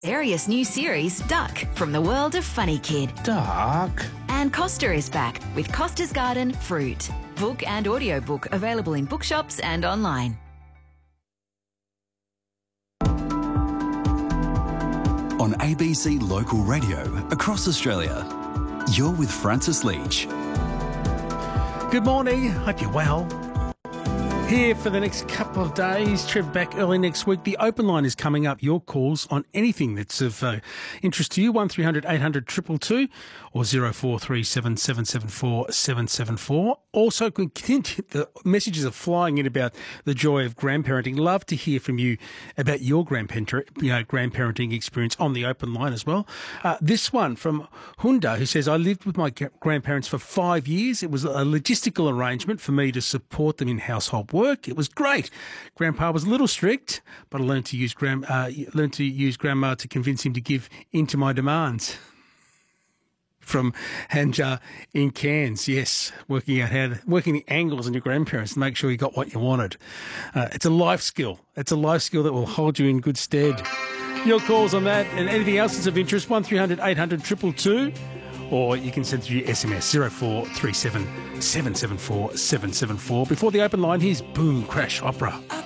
Arius' new series, Duck, from the world of Funny Kid. Duck. And Costa is back with Costa's Garden Fruit. Book and audiobook available in bookshops and online. On ABC Local Radio across Australia, you're with Francis Leach. Good morning. Hope you're well. Here for the next couple of days. Trev back early next week. The open line is coming up. Your calls on anything that's of interest to you. 1300 800 222 or 0437 774 774. Also, the messages are flying in about the joy of grandparenting. Love to hear from you about your grandparenting experience on the open line as well. This one from Hunda, who says, I lived with my grandparents for 5 years. It was a logistical arrangement for me to support them in household work. It was great. Grandpa was a little strict, but I learned to use Grandma to convince him to give in to my demands. From Hanja in Cairns, yes, working the angles on your grandparents to make sure you got what you wanted. It's a life skill. It's a life skill that will hold you in good stead. Your calls on that and anything else that's of interest, 1300 800 222. Or you can send through your SMS 0437 774 774. Before the open line, here's Boom Crash Opera.